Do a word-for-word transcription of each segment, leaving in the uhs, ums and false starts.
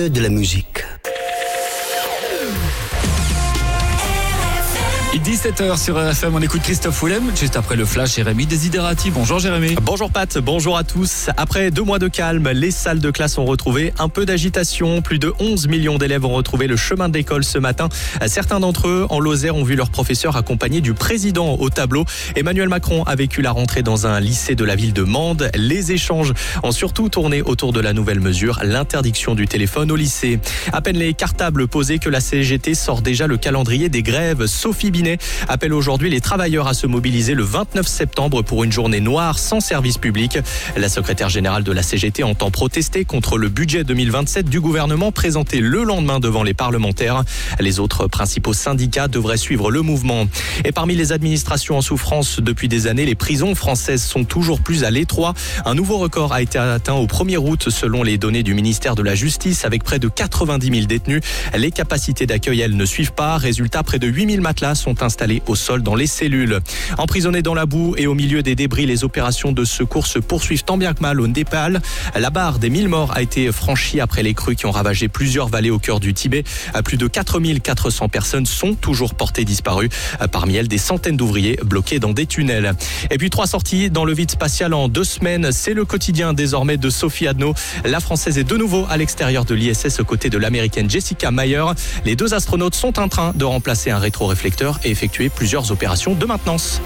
que de la musique. dix-sept heures sur R F M, on écoute Christophe Willem. Juste après le flash, Jérémy Desiderati. Bonjour Jérémy. Bonjour Pat, bonjour à tous. Après deux mois de calme, les salles de classe ont retrouvé un peu d'agitation. Plus de onze millions d'élèves ont retrouvé le chemin de l'école ce matin. Certains d'entre eux, en Lozère, ont vu leur professeur accompagné du président au tableau. Emmanuel Macron a vécu la rentrée dans un lycée de la ville de Mende. Les échanges ont surtout tourné autour de la nouvelle mesure, l'interdiction du téléphone au lycée. À peine les cartables posés que la C G T sort déjà le calendrier des grèves. Sophie Binet appelle aujourd'hui les travailleurs à se mobiliser le vingt-neuf septembre pour une journée noire sans service public. La secrétaire générale de la C G T entend protester contre le budget deux mille vingt-sept du gouvernement présenté le lendemain devant les parlementaires. Les autres principaux syndicats devraient suivre le mouvement. Et parmi les administrations en souffrance depuis des années, les prisons françaises sont toujours plus à l'étroit. Un nouveau record a été atteint au premier août selon les données du ministère de la Justice avec près de quatre-vingt-dix mille détenus. Les capacités d'accueil, elles, ne suivent pas. Résultat, près de huit mille matelas sont installés au sol dans les cellules. Emprisonnés dans la boue et au milieu des débris, les opérations de secours se poursuivent tant bien que mal au Népal. La barre des mille morts a été franchie après les crues qui ont ravagé plusieurs vallées au cœur du Tibet. Plus de quatre mille quatre cents personnes sont toujours portées disparues. Parmi elles, des centaines d'ouvriers bloqués dans des tunnels. Et puis trois sorties dans le vide spatial en deux semaines. C'est le quotidien désormais de Sophie Adno. La Française est de nouveau à l'extérieur de l'I S S aux côtés de l'Américaine Jessica Meyer. Les deux astronautes sont en train de remplacer un rétroréflecteur et effectuer plusieurs opérations de maintenance.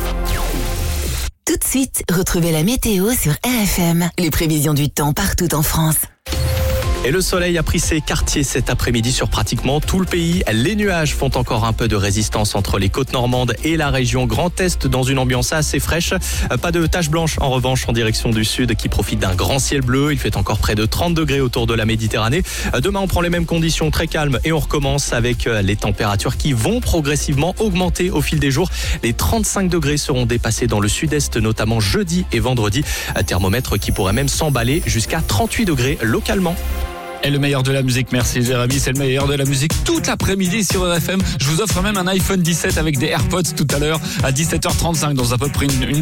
Tout de suite, retrouvez la météo sur R F M. Les prévisions du temps partout en France. Et le soleil a pris ses quartiers cet après-midi sur pratiquement tout le pays. Les nuages font encore un peu de résistance entre les côtes normandes et la région Grand Est dans une ambiance assez fraîche. Pas de taches blanches en revanche en direction du sud qui profite d'un grand ciel bleu. Il fait encore près de trente degrés autour de la Méditerranée. Demain, on prend les mêmes conditions, très calmes, et on recommence avec les températures qui vont progressivement augmenter au fil des jours. Les trente-cinq degrés seront dépassés dans le sud-est, notamment jeudi et vendredi. Thermomètre qui pourrait même s'emballer jusqu'à trente-huit degrés localement. Et le meilleur de la musique, merci Jérémy, c'est le meilleur de la musique toute l'après-midi sur R F M. Je vous offre même un iPhone dix-sept avec des AirPods tout à l'heure à dix-sept heures trente-cinq dans à peu près une, une